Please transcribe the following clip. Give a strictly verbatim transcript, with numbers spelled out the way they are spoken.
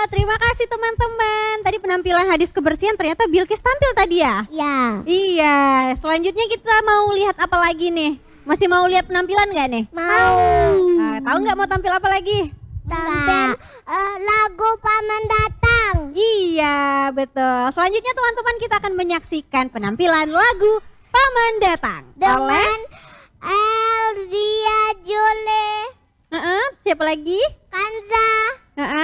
terima kasih teman-teman. Tadi penampilan hadis kebersihan ternyata Bilqis tampil tadi ya? Ya. Iya, selanjutnya kita mau lihat apa lagi nih? Masih mau lihat penampilan gak nih? Mau. Nah, tahu nggak mau tampil apa lagi? Tampil uh, lagu Paman Datang. Iya, betul. Selanjutnya teman-teman kita akan menyaksikan penampilan lagu Paman Datang Dengan oleh Elzia Jole, uh-uh, siapa lagi? Kanza, Uh-uh.